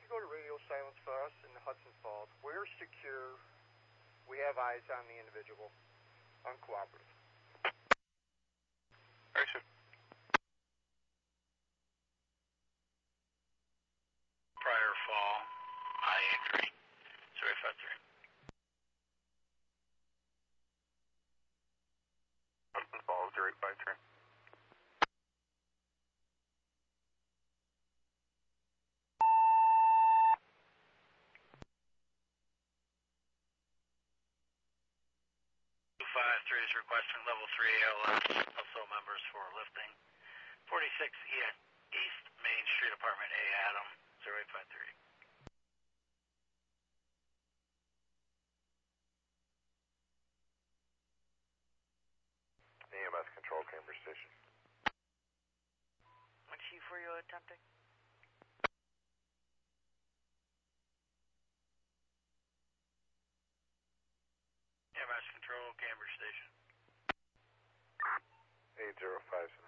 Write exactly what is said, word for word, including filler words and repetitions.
you go to radio silence for us in the Hudson Falls? We're secure. We have eyes on the individual. Uncooperative. Very soon. Prior fall, eye injury, zero five three. Hudson Falls, zero eight five three. two five three is requesting level three A L S, also members for lifting. forty-six East Main Street, Apartment A, Adam, zero eight five three. E M S control, Cambridge Station. What chief were you attempting? E M S control, Cambridge Station. eight zero five seven.